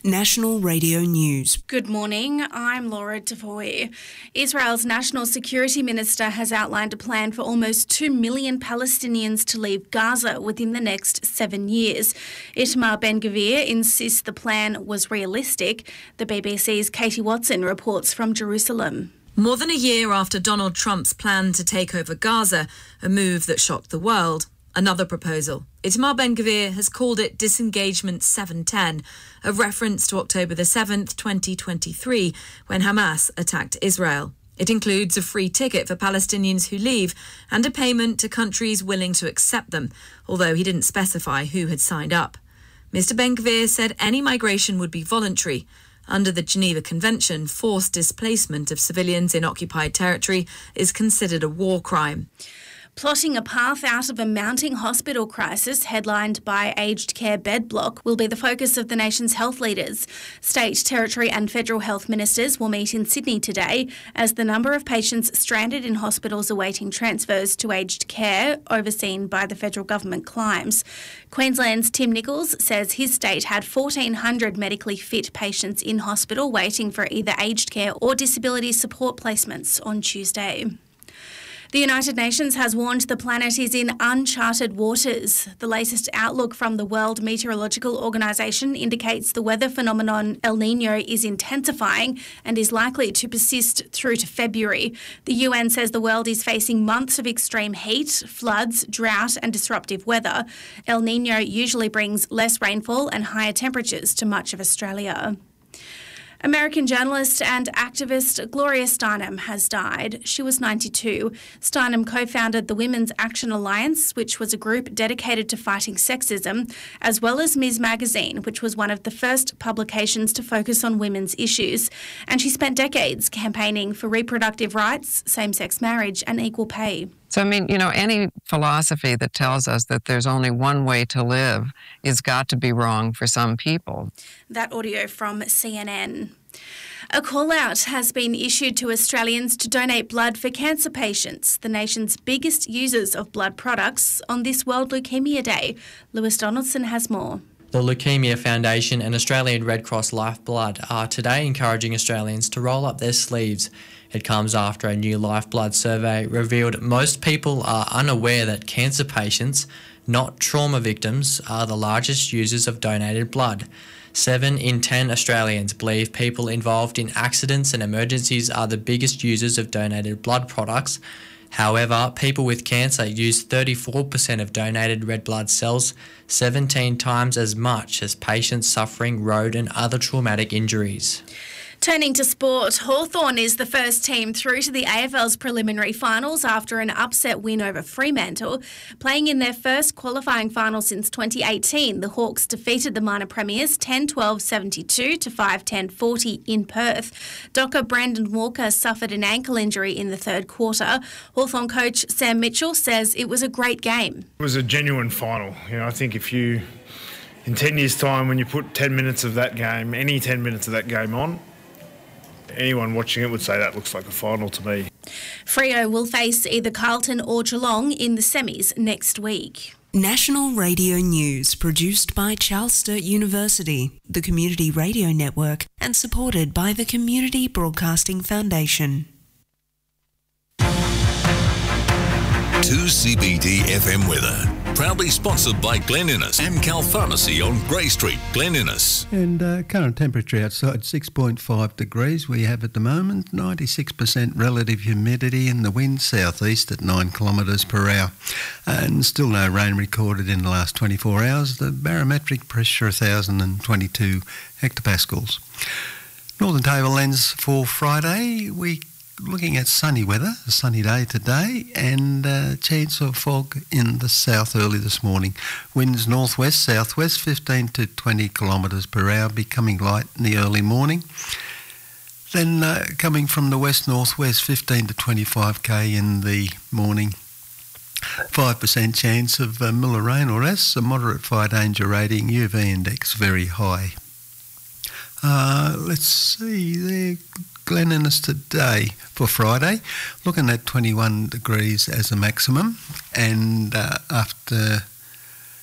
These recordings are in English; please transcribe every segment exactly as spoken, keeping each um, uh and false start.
National Radio News. Good morning, I'm Laura Devoy. Israel's National Security Minister has outlined a plan for almost two million Palestinians to leave Gaza within the next seven years. Itamar Ben-Gvir insists the plan was realistic. The B B C's Katie Watson reports from Jerusalem. More than a year after Donald Trump's plan to take over Gaza, a move that shocked the world, another proposal. Itamar Ben-Gvir has called it Disengagement seven ten, a reference to October the seventh, twenty twenty-three, when Hamas attacked Israel. It includes a free ticket for Palestinians who leave and a payment to countries willing to accept them, although he didn't specify who had signed up. Mister Ben-Gvir said any migration would be voluntary. Under the Geneva Convention, forced displacement of civilians in occupied territory is considered a war crime. Plotting a path out of a mounting hospital crisis headlined by aged care bed block will be the focus of the nation's health leaders. State, territory and federal health ministers will meet in Sydney today as the number of patients stranded in hospitals awaiting transfers to aged care, overseen by the federal government, climbs. Queensland's Tim Nichols says his state had fourteen hundred medically fit patients in hospital waiting for either aged care or disability support placements on Tuesday. The United Nations has warned the planet is in uncharted waters. The latest outlook from the World Meteorological Organization indicates the weather phenomenon El Niño is intensifying and is likely to persist through to February. The U N says the world is facing months of extreme heat, floods, drought and disruptive weather. El Niño usually brings less rainfall and higher temperatures to much of Australia. American journalist and activist Gloria Steinem has died. She was ninety-two. Steinem co-founded the Women's Action Alliance, which was a group dedicated to fighting sexism, as well as Ms Magazine, which was one of the first publications to focus on women's issues. And she spent decades campaigning for reproductive rights, same-sex marriage and equal pay. So, I mean, you know, any philosophy that tells us that there's only one way to live is got to be wrong for some people. That audio from C N N. A call-out has been issued to Australians to donate blood for cancer patients, the nation's biggest users of blood products, on this World Leukaemia Day. Lewis Donaldson has more. The Leukaemia Foundation and Australian Red Cross Lifeblood are today encouraging Australians to roll up their sleeves. It comes after a new Lifeblood survey revealed most people are unaware that cancer patients, not trauma victims, are the largest users of donated blood. Seven in ten Australians believe people involved in accidents and emergencies are the biggest users of donated blood products. However, people with cancer use thirty-four percent of donated red blood cells, seventeen times as much as patients suffering road and other traumatic injuries. Turning to sport, Hawthorn is the first team through to the A F L's preliminary finals after an upset win over Fremantle. Playing in their first qualifying final since twenty eighteen, the Hawks defeated the minor premiers ten twelve seventy-two to five ten forty in Perth. Docker Brandon Walker suffered an ankle injury in the third quarter. Hawthorn coach Sam Mitchell says it was a great game. It was a genuine final. You know, I think if you, in ten years' time, when you put ten minutes of that game, any ten minutes of that game on, anyone watching it would say that looks like a final to me. Freo will face either Carlton or Geelong in the semis next week. National Radio News, produced by Charles Sturt University, the Community Radio Network, and supported by the Community Broadcasting Foundation. two C B D F M weather. Proudly sponsored by Glen Innes and Cal Pharmacy on Grey Street, Glen Innes. And uh, current temperature outside six point five degrees we have at the moment, ninety-six percent relative humidity, and the wind southeast at nine kilometres per hour. And still no rain recorded in the last twenty-four hours. The barometric pressure one thousand twenty-two hectopascals. Northern Tablelands for Friday, we looking at sunny weather, a sunny day today, and a chance of fog in the south early this morning. Winds northwest, southwest, fifteen to twenty kilometres per hour, becoming light in the early morning. Then uh, coming from the west northwest, fifteen to twenty-five k in the morning. five percent chance of uh, Miller rain or less, a moderate fire danger rating, U V index very high. Uh, let's see there. Glen Innes today for Friday, looking at twenty-one degrees as a maximum, and uh, after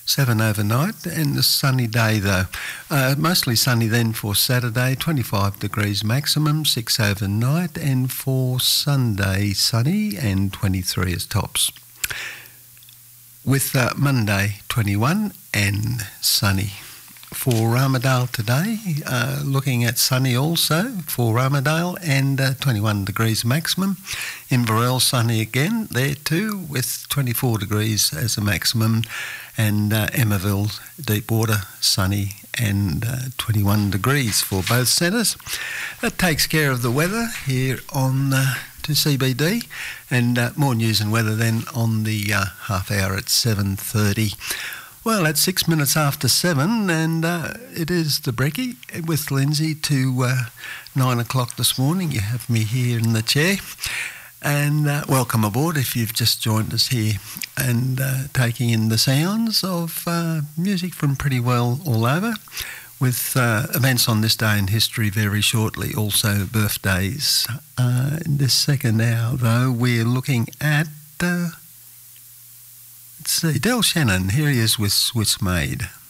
seven overnight, and a sunny day though. Uh, mostly sunny then for Saturday, twenty-five degrees maximum, six overnight, and for Sunday sunny and twenty-three as tops. With uh, Monday twenty-one and sunny. For Armidale today, uh, looking at sunny also for Armidale and uh, twenty-one degrees maximum. Inverell sunny again there too with twenty-four degrees as a maximum, and uh, Emmaville Deepwater sunny and uh, twenty-one degrees for both centres. That takes care of the weather here on uh, to C B D, and uh, more news and weather then on the uh, half hour at seven thirty. Well, it's six minutes after seven, and uh, it is the Brekkie with Lindsay to uh, nine o'clock this morning. You have me here in the chair, and uh, welcome aboard if you've just joined us here, and uh, taking in the sounds of uh, music from pretty well all over, with uh, events on this day in history very shortly, also birthdays. Uh, in this second hour, though, we're looking at... Uh, Let's see, Del Shannon, here he is with Swiss Maid.